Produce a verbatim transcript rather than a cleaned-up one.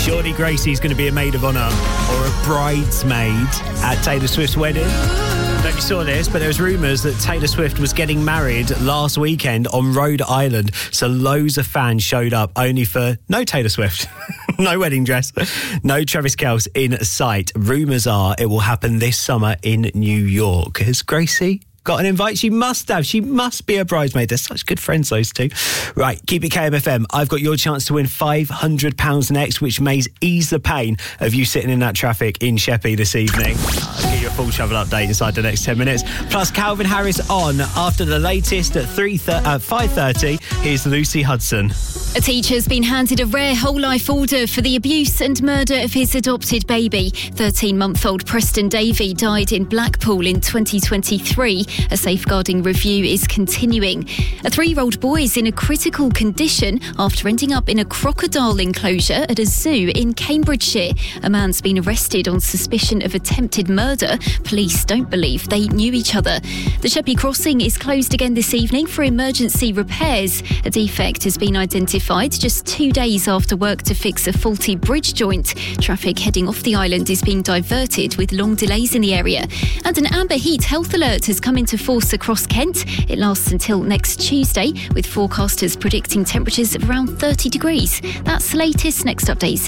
Surely Gracie's going to be a maid of honour or a bridesmaid at Taylor Swift's wedding. I don't know if you saw this, but there was rumours that Taylor Swift was getting married last weekend on Rhode Island. So loads of fans showed up only for no Taylor Swift, no wedding dress, no Travis Kelce in sight. Rumours are it will happen this summer in New York. Has Gracie got an invite? She must have. She must be a bridesmaid. They're such good friends, those two. Right, keep it K M F M. I've got your chance to win five hundred pounds next, which may ease the pain of you sitting in that traffic in Sheppey this evening. I'll give you a full travel update inside the next ten minutes. Plus, Calvin Harris on after the latest at three th- uh, five thirty. Here's Lucy Hudson. A teacher's been handed a rare whole-life order for the abuse and murder of his adopted baby. thirteen-month-old Preston Davey died in Blackpool in twenty twenty-three. A safeguarding review is continuing. A three-year-old boy is in a critical condition after ending up in a crocodile enclosure at a zoo in Cambridgeshire. A man's been arrested on suspicion of attempted murder. Police don't believe they knew each other. The Sheppey Crossing is closed again this evening for emergency repairs. A defect has been identified just two days after work to fix a faulty bridge joint. Traffic heading off the island is being diverted with long delays in the area. And an amber heat health alert has come into force across Kent. It lasts until next Tuesday, with forecasters predicting temperatures of around thirty degrees. That's the latest. Next updates